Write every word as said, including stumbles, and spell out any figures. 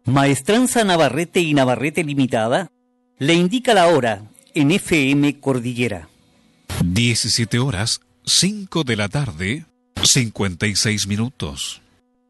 Maestranza Navarrete y Navarrete Limitada le indica la hora en F M Cordillera. diecisiete horas, cinco de la tarde, cincuenta y seis minutos.